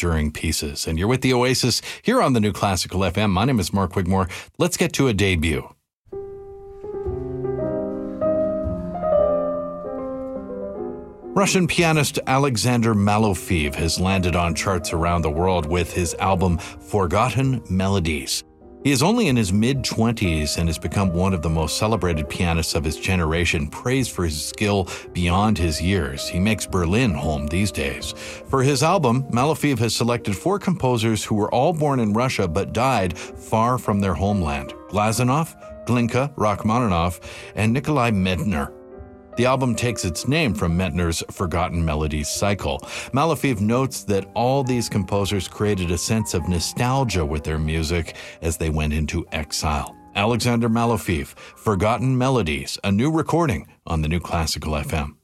enduring pieces. And you're with the Oasis here on the New Classical FM. My name is Mark Wigmore. Let's get to a debut. Russian pianist Alexander Malofeev has landed on charts around the world with his album Forgotten Melodies. He is only in his mid-20s and has become one of the most celebrated pianists of his generation, praised for his skill beyond his years. He makes Berlin home these days. For his album, Malofeev has selected 4 composers who were all born in Russia but died far from their homeland: Glazunov, Glinka, Rachmaninoff, and Nikolai Medtner. The album takes its name from Medtner's Forgotten Melodies cycle. Malofeev notes that all these composers created a sense of nostalgia with their music as they went into exile. Alexander Malofeev, Forgotten Melodies, a new recording on the New Classical FM.